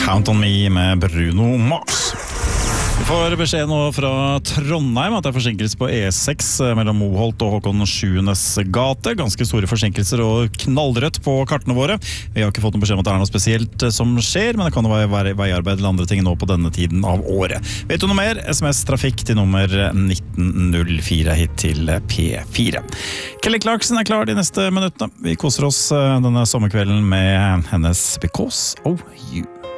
Count on me med Bruno Mars. Vi får beskjed nå fra Trondheim at det forsinkelse på E6 mellom Moholt og Håkon 7.s gate. Ganske store forsinkelser og knallrødt på kartene våre. Vi har ikke fått noen beskjed om at det noe spesielt som skjer, men det kan jo være veiarbeid eller andre ting nå på denne tiden av året. Vet du noe mer? SMS-trafikk til nummer 1904 hit til P4. Kelly Clarkson klar de neste minuttene. Vi koser oss denne sommerkvelden med hennes Because of You.